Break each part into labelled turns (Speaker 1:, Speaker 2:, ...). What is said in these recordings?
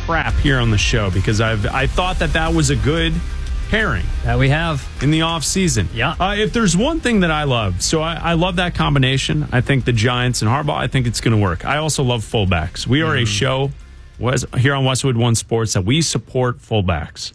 Speaker 1: crap here on the show because I thought that was a good pairing
Speaker 2: that we have
Speaker 1: in the off season.
Speaker 2: Yeah.
Speaker 1: If there's one thing that I love, so I love that combination. I think the Giants and Harbaugh, I think it's going to work. I also love fullbacks. We are a show here on Westwood One Sports that we support fullbacks.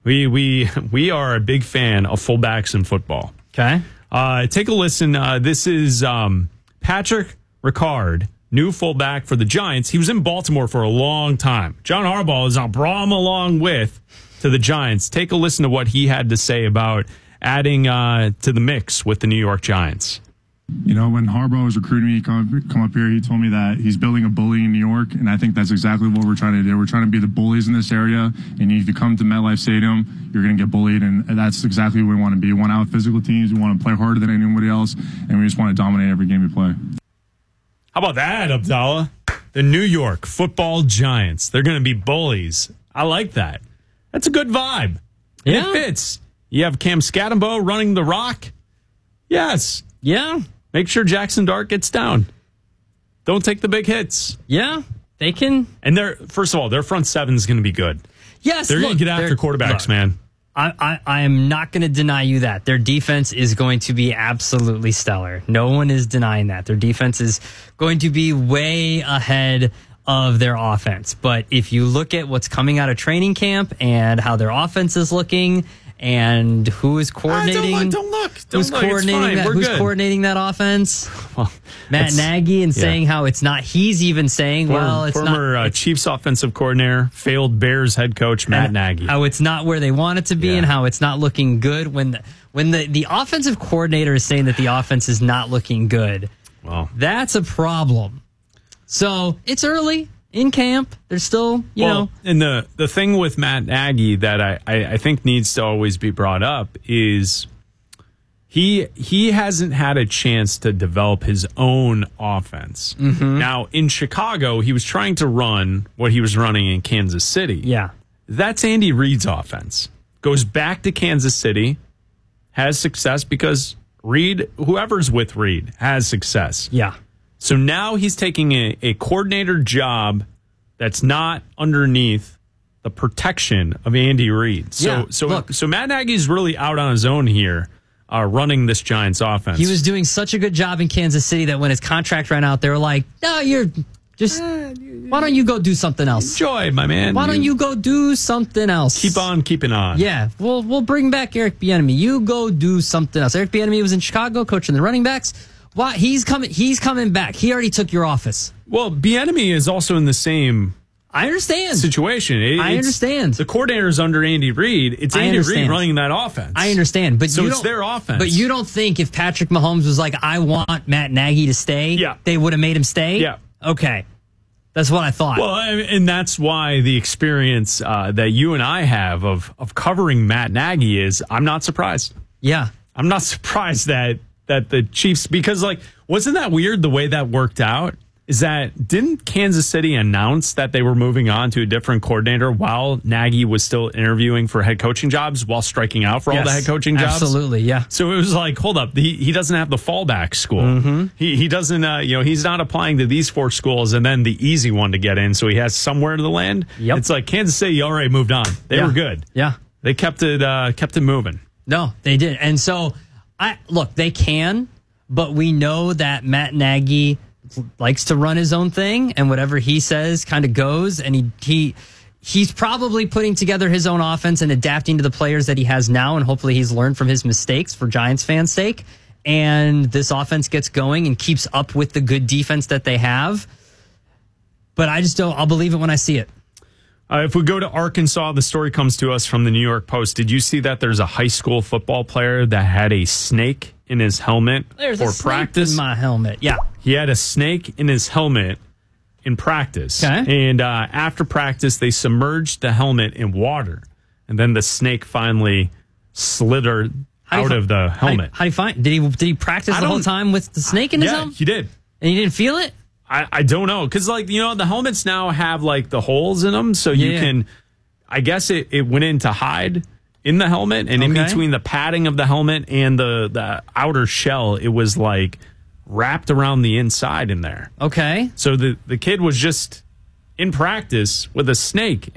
Speaker 1: We are a big fan of fullbacks in football.
Speaker 2: Okay.
Speaker 1: Take a listen. This is Patrick Ricard, new fullback for the Giants. He was in Baltimore for a long time. John Harbaugh has brought him along to the Giants. Take a listen to what he had to say about adding to the mix with the New York Giants.
Speaker 3: You know, when Harbaugh was recruiting me to come up here, he told me that he's building a bully in New York, and I think that's exactly what we're trying to do. We're trying to be the bullies in this area, and if you come to MetLife Stadium, you're going to get bullied, and that's exactly what we want to be. We want to out physical teams. We want to play harder than anybody else, and we just want to dominate every game we play.
Speaker 1: How about that, Abdallah? The New York Football Giants. They're going to be bullies. I like that. That's a good vibe.
Speaker 2: Yeah.
Speaker 1: It fits. You have Cam Scattenbo running the rock. Yes.
Speaker 2: Yeah.
Speaker 1: Make sure Jackson Dart gets down. Don't take the big hits.
Speaker 2: Yeah. They can.
Speaker 1: And first of all, their front seven is going to be good.
Speaker 2: Yes.
Speaker 1: They're going to get after quarterbacks, man.
Speaker 2: I am not going to deny you that. Their defense is going to be absolutely stellar. No one is denying that. Their defense is going to be way ahead of their offense. But if you look at what's coming out of training camp and how their offense is looking and who is coordinating,
Speaker 1: don't look.
Speaker 2: Who's coordinating that offense?
Speaker 1: Well,
Speaker 2: Matt Nagy, and saying how it's not. He's even saying, it's
Speaker 1: former
Speaker 2: not.
Speaker 1: Chiefs offensive coordinator, failed Bears head coach Matt Nagy.
Speaker 2: How it's not where they want it to be, and how it's not looking good. When the offensive coordinator is saying that the offense is not looking good,
Speaker 1: well,
Speaker 2: that's a problem. So it's early in camp. There's still, you know.
Speaker 1: And the thing with Matt Nagy that I think needs to always be brought up is he hasn't had a chance to develop his own offense. Mm-hmm. Now, in Chicago, he was trying to run what he was running in Kansas City.
Speaker 2: Yeah.
Speaker 1: That's Andy Reid's offense. Goes back to Kansas City, has success because Reid, whoever's with Reid, has success.
Speaker 2: Yeah.
Speaker 1: So now he's taking a coordinator job that's not underneath the protection of Andy Reid. So Matt Nagy's really out on his own here, running this Giants offense.
Speaker 2: He was doing such a good job in Kansas City that when his contract ran out, they were like, "No, you're just. Why don't you go do something else?
Speaker 1: Enjoy, my man.
Speaker 2: Why don't you go do something else?
Speaker 1: Keep on keeping on.
Speaker 2: Yeah, we'll bring back Eric Bieniemy. You go do something else. Eric Bieniemy was in Chicago coaching the running backs. Why he's coming back. He already took your office.
Speaker 1: Well, Bieniemy is also in the same.
Speaker 2: I understand.
Speaker 1: Situation.
Speaker 2: I understand.
Speaker 1: The coordinator's under Andy Reid. It's Andy Reid running that offense.
Speaker 2: I understand. But
Speaker 1: it's their offense.
Speaker 2: But you don't think if Patrick Mahomes was like, I want Matt Nagy to stay, they would have made him stay?
Speaker 1: Yeah.
Speaker 2: Okay. That's what I thought.
Speaker 1: Well, and that's why the experience that you and I have of covering Matt Nagy is I'm not surprised.
Speaker 2: Yeah.
Speaker 1: I'm not surprised that the Chiefs, because wasn't that weird the way that worked out? Is that didn't Kansas City announce that they were moving on to a different coordinator while Nagy was still interviewing for head coaching jobs while striking out for all the head coaching jobs?
Speaker 2: Absolutely, yeah.
Speaker 1: So it was like, hold up, he doesn't have the fallback school. Mm-hmm. He doesn't, he's not applying to these 4 schools and then the easy one to get in. So he has somewhere to land.
Speaker 2: Yep.
Speaker 1: It's like Kansas City already moved on. They were good.
Speaker 2: Yeah,
Speaker 1: they kept it moving.
Speaker 2: No, they did, and so they can, but we know that Matt Nagy likes to run his own thing, and whatever he says kind of goes, and he's probably putting together his own offense and adapting to the players that he has now, and hopefully he's learned from his mistakes for Giants fans' sake, and this offense gets going and keeps up with the good defense that they have. But I'll believe it when I see it.
Speaker 1: If we go to Arkansas, the story comes to us from the New York Post. Did you see that there's a high school football player that had a snake in his helmet for practice?
Speaker 2: In my helmet, yeah.
Speaker 1: He had a snake in his helmet in practice. Okay. And after practice, they submerged the helmet in water. And then the snake finally slithered out of the helmet.
Speaker 2: How do you find? Did he practice the whole time with the snake in his helmet?
Speaker 1: Yeah, he did.
Speaker 2: And you didn't feel it?
Speaker 1: I don't know. Because, the helmets now have, the holes in them. So you can, I guess it went in to hide in the helmet. And in between the padding of the helmet and the outer shell, it was, wrapped around the inside in there.
Speaker 2: Okay.
Speaker 1: So the kid was just in practice with a snake